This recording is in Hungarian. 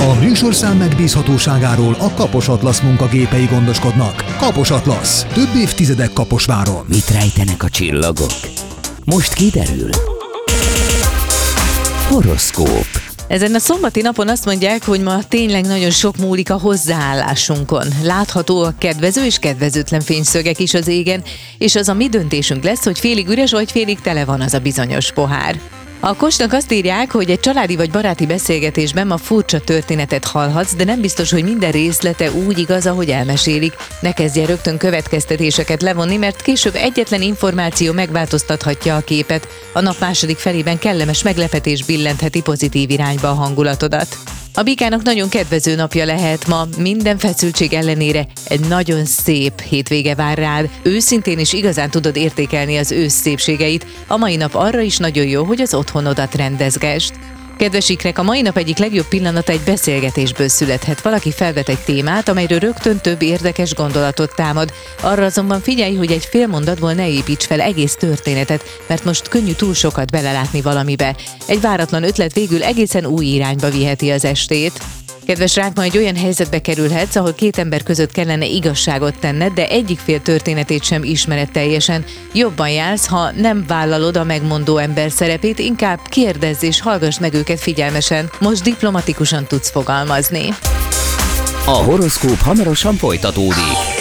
A műsorszám megbízhatóságáról a Kapos Atlasz munkagépei gondoskodnak. Kapos Atlasz. Több évtizedek Kaposváron. Mit rejtenek a csillagok? Most kiderül. Horoszkóp. Ezen a szombati napon azt mondják, hogy ma tényleg nagyon sok múlik a hozzáállásunkon. Láthatóak kedvező és kedvezőtlen fényszögek is az égen, és az a mi döntésünk lesz, hogy félig üres vagy félig tele van az a bizonyos pohár. A Kosnak azt írják, hogy egy családi vagy baráti beszélgetésben ma furcsa történetet hallhatsz, de nem biztos, hogy minden részlete úgy igaz, ahogy elmesélik. Ne kezdje rögtön következtetéseket levonni, mert később egyetlen információ megváltoztathatja a képet. A nap második felében kellemes meglepetés billentheti pozitív irányba a hangulatodat. A Bikának nagyon kedvező napja lehet ma, minden feszültség ellenére egy nagyon szép hétvége vár rád. Őszintén is igazán tudod értékelni az ősz szépségeit. A mai nap arra is nagyon jó, hogy az otthonodat rendezgesd. Kedves ikrek, a mai nap egyik legjobb pillanata egy beszélgetésből születhet. Valaki felvet egy témát, amelyről rögtön több érdekes gondolatot támad. Arra azonban figyelj, hogy egy fél mondatból ne építs fel egész történetet, mert most könnyű túl sokat belelátni valamibe. Egy váratlan ötlet végül egészen új irányba viheti az estét. Kedves rák, ma egy olyan helyzetbe kerülhetsz, ahol két ember között kellene igazságot tenned, de egyik fél történetét sem ismered teljesen. Jobban jársz, ha nem vállalod a megmondó ember szerepét, inkább kérdezz és hallgass meg őket figyelmesen. Most diplomatikusan tudsz fogalmazni. A horoszkóp hamarosan folytatódik.